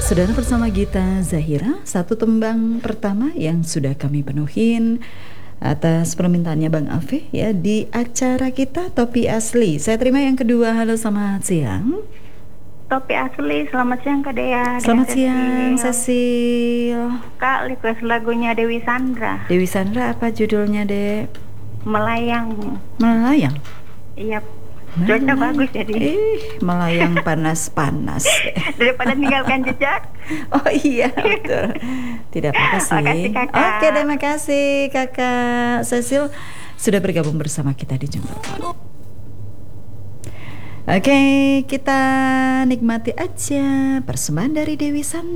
Saudara, bersama Gita Zahira, satu tembang pertama yang sudah kami penuhin atas permintaannya Bang Afe ya di acara kita Topi Asli. Saya terima yang kedua. Halo, selamat siang. Topi Asli, selamat siang Kak Dea. Selamat siang, Cecil. Kak, request lagunya Dewi Sandra. Dewi Sandra, apa judulnya, Dek? Melayang. Melayang? Iya, cuaca bagus jadi. Melayang panas-panas. Daripada meninggalkan jejak. Oh iya, betul. Tidak apa-apa sih. Makasih, Kakak. Oke, terima kasih Kakak Cecil sudah bergabung bersama kita di Jumpa. Oke, kita nikmati aja persembahan dari Dewi Sandra.